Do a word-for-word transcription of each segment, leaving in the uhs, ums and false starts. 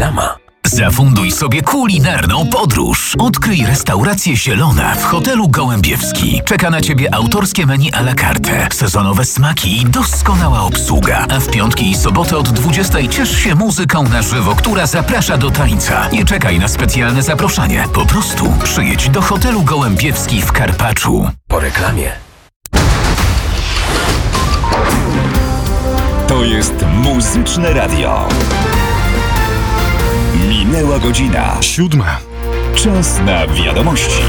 sama. Zafunduj sobie kulinarną podróż. Odkryj restaurację Zielona w hotelu Gołębiewski. Czeka na Ciebie autorskie menu à la carte, sezonowe smaki i doskonała obsługa. A w piątki i soboty od dwudziestej ciesz się muzyką na żywo, która zaprasza do tańca. Nie czekaj na specjalne zaproszenie. Po prostu przyjedź do hotelu Gołębiewski w Karpaczu. Po reklamie. To jest Muzyczne Radio. Minęła godzina. Siódma. Czas na wiadomości.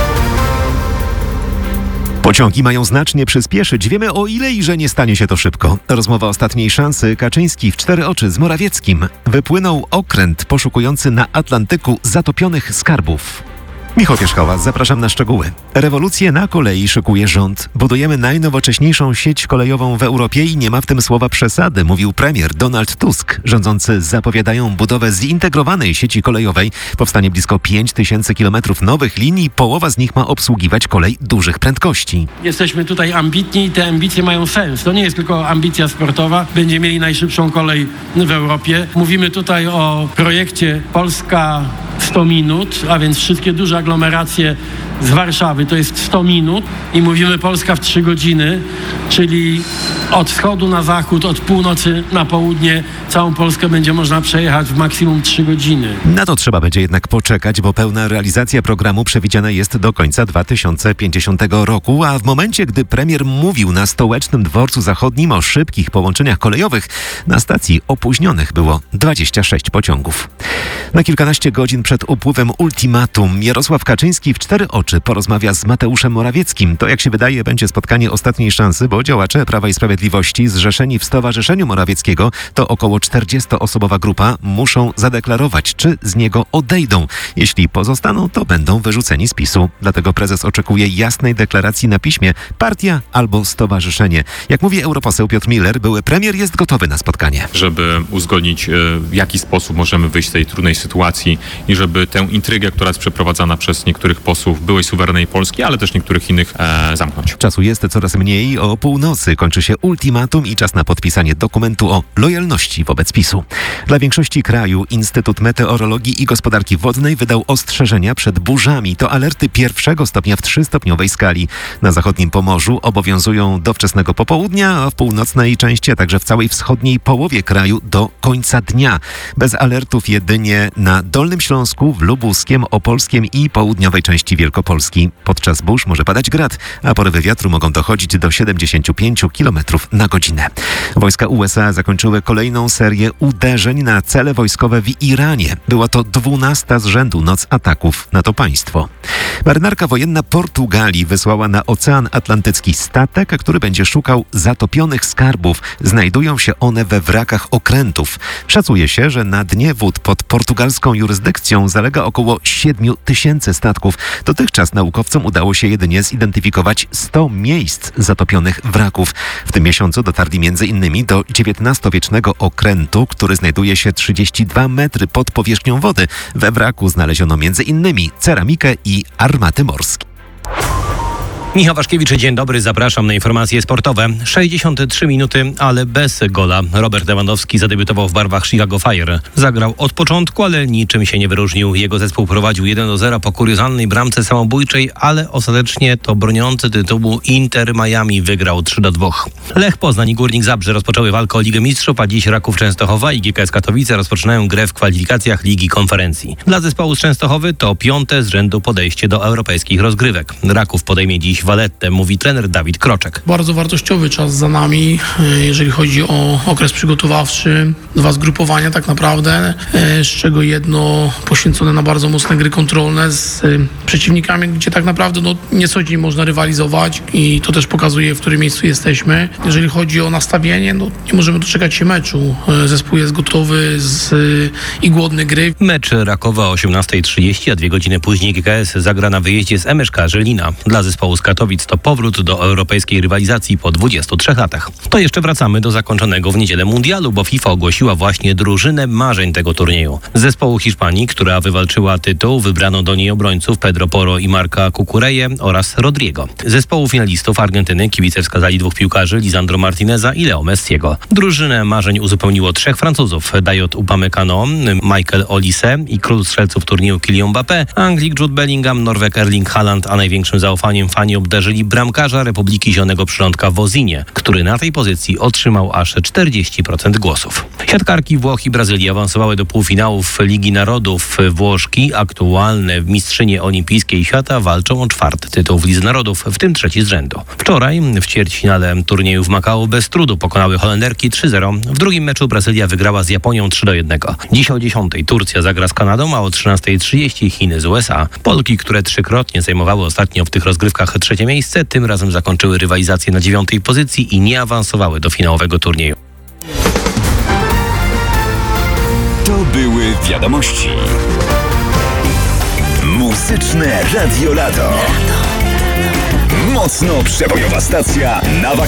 Pociągi mają znacznie przyspieszyć. Wiemy o ile i że nie stanie się to szybko. Rozmowa ostatniej szansy. Kaczyński w cztery oczy z Morawieckim. Wypłynął okręt poszukujący na Atlantyku zatopionych skarbów. Michał Pierzchowa, zapraszam na szczegóły. Rewolucję na kolei szykuje rząd. Budujemy najnowocześniejszą sieć kolejową w Europie i nie ma w tym słowa przesady, mówił premier Donald Tusk. Rządzący zapowiadają budowę zintegrowanej sieci kolejowej. Powstanie blisko pięć tysięcy kilometrów nowych linii. Połowa z nich ma obsługiwać kolej dużych prędkości. Jesteśmy tutaj ambitni i te ambicje mają sens. To nie jest tylko ambicja sportowa. Będziemy mieli najszybszą kolej w Europie. Mówimy tutaj o projekcie Polska sto minut, a więc wszystkie duże aglomeracje z Warszawy to jest sto minut i mówimy Polska w trzy godziny, czyli od wschodu na zachód, od północy na południe całą Polskę będzie można przejechać w maksimum trzy godziny. Na to trzeba będzie jednak poczekać, bo pełna realizacja programu przewidziana jest do końca dwa tysiące pięćdziesiątego roku, a w momencie, gdy premier mówił na Stołecznym Dworcu Zachodnim o szybkich połączeniach kolejowych, na stacji opóźnionych było dwadzieścia sześć pociągów. Na kilkanaście godzin przed upływem ultimatum Jarosław Kaczyński w cztery oczy porozmawia z Mateuszem Morawieckim. To, jak się wydaje, będzie spotkanie ostatniej szansy, bo działacze Prawa i Sprawiedliwości zrzeszeni w Stowarzyszeniu Morawieckiego, to około czterdziestoosobowa grupa, muszą zadeklarować, czy z niego odejdą. Jeśli pozostaną, to będą wyrzuceni z PiSu. Dlatego prezes oczekuje jasnej deklaracji na piśmie: partia albo stowarzyszenie. Jak mówi europoseł Piotr Müller, były premier jest gotowy na spotkanie. Żeby uzgodnić, w jaki sposób możemy wyjść z tej trudnej sytuacji i żeby tę intrygę, która jest przeprowadzana przez niektórych posłów byłej suwerennej Polski, ale też niektórych innych, e, zamknąć. Czasu jest coraz mniej. O północy kończy się ultimatum i czas na podpisanie dokumentu o lojalności wobec PiSu. Dla większości kraju Instytut Meteorologii i Gospodarki Wodnej wydał ostrzeżenia przed burzami. To alerty pierwszego stopnia w trzystopniowej skali. Na zachodnim Pomorzu obowiązują do wczesnego popołudnia, a w północnej części, a także w całej wschodniej połowie kraju do końca dnia. Bez alertów jedynie na Dolnym Śląsku, w Lubuskiem, Opolskiem i południowej części Wielkopolski. Podczas burz może padać grad, a porywy wiatru mogą dochodzić do siedemdziesiąt pięć kilometrów na godzinę. Wojska U S A zakończyły kolejną serię uderzeń na cele wojskowe w Iranie. Była to dwunasta z rzędu noc ataków na to państwo. Marynarka wojenna Portugalii wysłała na Ocean Atlantycki statek, który będzie szukał zatopionych skarbów. Znajdują się one we wrakach okrętów. Szacuje się, że na dnie wód pod portugalską jurysdykcją zalega około siedmiu tysięcy statków. Dotychczas naukowcom udało się jedynie zidentyfikować sto miejsc zatopionych wraków. W tym miesiącu dotarli między innymi do dziewiętnastowiecznego okrętu, który znajduje się trzydzieści dwa metry pod powierzchnią wody. We wraku znaleziono między innymi ceramikę i armaty morskie. Michał Waszkiewicz, dzień dobry, zapraszam na informacje sportowe. sześćdziesiąt trzy minuty, ale bez gola. Robert Lewandowski zadebiutował w barwach Chicago Fire. Zagrał od początku, ale niczym się nie wyróżnił. Jego zespół prowadził jeden do zera po kuriozalnej bramce samobójczej, ale ostatecznie to broniący tytułu Inter Miami wygrał trzy do dwóch. Lech Poznań i Górnik Zabrze rozpoczęły walkę o Ligę Mistrzów, a dziś Raków Częstochowa i G K S Katowice rozpoczynają grę w kwalifikacjach Ligi Konferencji. Dla zespołu z Częstochowy to piąte z rzędu podejście do europejskich rozgrywek. Raków podejmie dziś Waletę, mówi trener Dawid Kroczek. Bardzo wartościowy czas za nami, jeżeli chodzi o okres przygotowawczy. Dwa zgrupowania tak naprawdę, z czego jedno poświęcone na bardzo mocne gry kontrolne z przeciwnikami, gdzie tak naprawdę no, nie co dzień można rywalizować i to też pokazuje, w którym miejscu jesteśmy. Jeżeli chodzi o nastawienie, no, nie możemy doczekać się meczu. Zespół jest gotowy z, i głodny gry. Mecz Rakowa o osiemnasta trzydzieści, a dwie godziny później G K S zagra na wyjeździe z M S K Żelina. Dla zespołu z Katowic to powrót do europejskiej rywalizacji po dwudziestu trzech latach. To jeszcze wracamy do zakończonego w niedzielę mundialu, bo FIFA ogłosiła właśnie drużynę marzeń tego turnieju. Z zespołu Hiszpanii, która wywalczyła tytuł, wybrano do niej obrońców Pedro Porro i Marca Cucureję oraz Rodrigo. Z zespołu finalistów Argentyny kibice wskazali dwóch piłkarzy, Lisandro Martineza i Leo Messiego. Drużynę marzeń uzupełniło trzech Francuzów, Dayot Upamecano, Michael Olise i król strzelców turnieju Kylian Mbappé, Anglik Jude Bellingham, Norweg Erling Haaland, a największym zaufaniem fani obdarzyli bramkarza Republiki Zielonego Przylądka Wozinie, który na tej pozycji otrzymał aż czterdzieści procent głosów. Siatkarki Włoch i Brazylii awansowały do półfinałów Ligi Narodów. Włoszki, aktualne mistrzynie olimpijskiej świata, walczą o czwarty tytuł w Lidze Narodów, w tym trzeci z rzędu. Wczoraj w ćwierćfinale turnieju w Makao bez trudu pokonały Holenderki trzy zero. W drugim meczu Brazylia wygrała z Japonią trzy do jednego. Dziś o dziesiątej Turcja zagra z Kanadą, a o trzynastej trzydzieści Chiny z U S A. Polki, które trzykrotnie zajmowały ostatnio w tych rozgrywkach trzecie miejsce, tym razem zakończyły rywalizację na dziewiątej pozycji i nie awansowały do finałowego turnieju. To były wiadomości. Muzyczne Radio Lato. Mocno przebojowa stacja na wakacje.